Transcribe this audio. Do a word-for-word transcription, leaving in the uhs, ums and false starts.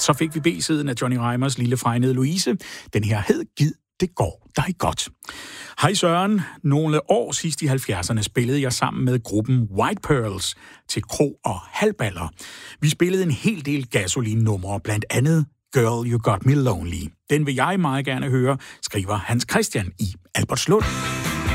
Så fik vi B-siden af Johnny Reimers lille fregnede Louise. Den her hed Gid, det går dig godt. Hej Søren. Nogle år sidst i halvfjerdserne spillede jeg sammen med gruppen White Pearls til kro og halvballer. Vi spillede en hel del Gasoline-numre, blandt andet Girl You Got Me Lonely. Den vil jeg meget gerne høre, skriver Hans Christian i Albertslund.